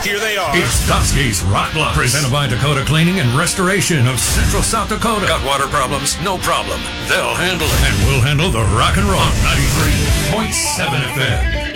Here they are. It's Dusky's Rock Bluff, presented by Dakota Cleaning and Restoration of Central South Dakota. Got water problems? No problem. They'll handle it. And we'll handle the rock and roll. 93.7 FM.